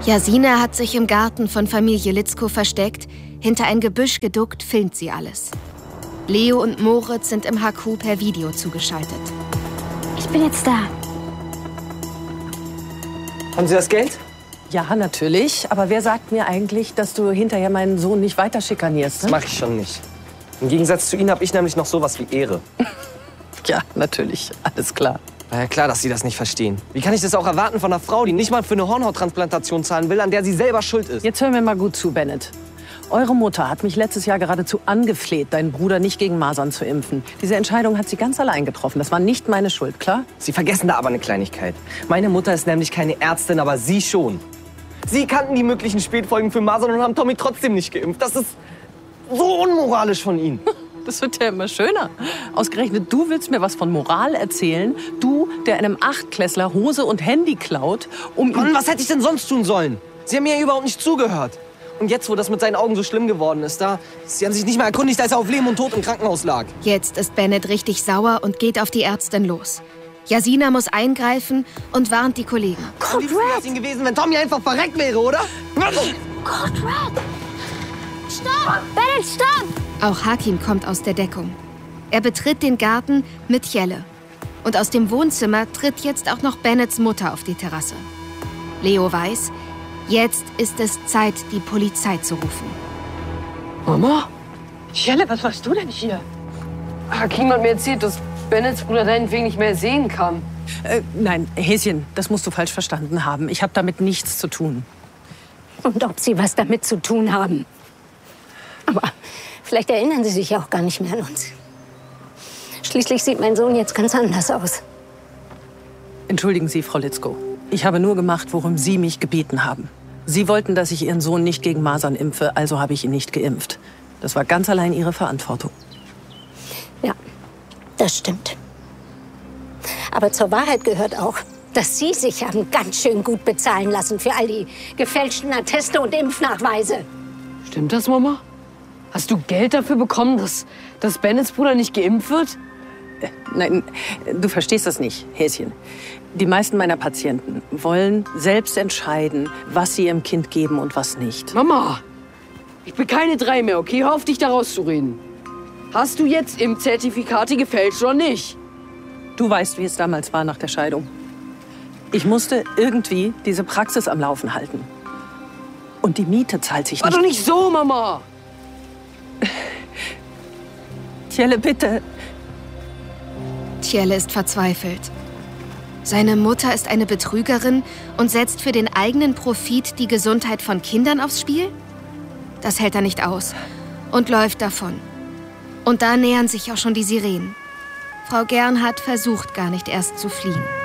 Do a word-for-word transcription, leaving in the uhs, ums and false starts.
Jasina hat sich im Garten von Familie Litzko versteckt. Hinter ein Gebüsch geduckt, filmt sie alles. Leo und Moritz sind im H Q per Video zugeschaltet. Ich bin jetzt da. Haben Sie das Geld? Ja, natürlich. Aber wer sagt mir eigentlich, dass du hinterher meinen Sohn nicht weiter schikanierst? Ne? Das mache ich schon nicht. Im Gegensatz zu Ihnen habe ich nämlich noch sowas wie Ehre. Ja, natürlich. Alles klar. Na ja, klar, dass Sie das nicht verstehen. Wie kann ich das auch erwarten von einer Frau, die nicht mal für eine Hornhauttransplantation zahlen will, an der sie selber schuld ist? Jetzt hören wir mal gut zu, Bennett. Eure Mutter hat mich letztes Jahr geradezu angefleht, deinen Bruder nicht gegen Masern zu impfen. Diese Entscheidung hat sie ganz allein getroffen. Das war nicht meine Schuld, klar? Sie vergessen da aber eine Kleinigkeit. Meine Mutter ist nämlich keine Ärztin, aber Sie schon. Sie kannten die möglichen Spätfolgen für Masern und haben Tommy trotzdem nicht geimpft. Das ist so unmoralisch von Ihnen. Das wird ja immer schöner. Ausgerechnet du willst mir was von Moral erzählen. Du, der einem Achtklässler Hose und Handy klaut, um... Mann, was hätte ich denn sonst tun sollen? Sie haben mir ja überhaupt nicht zugehört. Und jetzt, wo das mit seinen Augen so schlimm geworden ist, da, Sie haben sich nicht mehr erkundigt, als er auf Leben und Tod im Krankenhaus lag. Jetzt ist Bennett richtig sauer und geht auf die Ärztin los. Jasina muss eingreifen und warnt die Kollegen. Am liebsten wäre es Ihnen gewesen, wenn Tommy einfach verreckt wäre, oder? Code Red! Stopp! Bennett, stopp! Auch Hakim kommt aus der Deckung. Er betritt den Garten mit Jelle. Und aus dem Wohnzimmer tritt jetzt auch noch Bennetts Mutter auf die Terrasse. Leo weiß, jetzt ist es Zeit, die Polizei zu rufen. Mama? Jelle, was machst du denn hier? Hakim hat mir erzählt, dass Bennetts Bruder deinetwegen nicht mehr sehen kann. Äh, nein, Häschen, das musst du falsch verstanden haben. Ich habe damit nichts zu tun. Und ob Sie was damit zu tun haben. Aber vielleicht erinnern Sie sich ja auch gar nicht mehr an uns. Schließlich sieht mein Sohn jetzt ganz anders aus. Entschuldigen Sie, Frau Litzko. Ich habe nur gemacht, worum Sie mich gebeten haben. Sie wollten, dass ich Ihren Sohn nicht gegen Masern impfe, also habe ich ihn nicht geimpft. Das war ganz allein Ihre Verantwortung. Ja, das stimmt. Aber zur Wahrheit gehört auch, dass Sie sich haben ganz schön gut bezahlen lassen für all die gefälschten Atteste und Impfnachweise. Stimmt das, Mama? Hast du Geld dafür bekommen, dass, dass Bennetts Bruder nicht geimpft wird? Äh, nein, du verstehst das nicht, Häschen. Die meisten meiner Patienten wollen selbst entscheiden, was sie ihrem Kind geben und was nicht. Mama, ich bin keine drei mehr, okay? Hör auf, dich da rauszureden. Hast du jetzt Impfzertifikate gefälscht oder nicht? Du weißt, wie es damals war nach der Scheidung. Ich musste irgendwie diese Praxis am Laufen halten. Und die Miete zahlt sich nicht. War doch nicht so, Mama! Tjelle, bitte. Tjelle ist verzweifelt. Seine Mutter ist eine Betrügerin und setzt für den eigenen Profit die Gesundheit von Kindern aufs Spiel? Das hält er nicht aus und läuft davon. Und da nähern sich auch schon die Sirenen. Frau Gernhardt versucht gar nicht erst zu fliehen.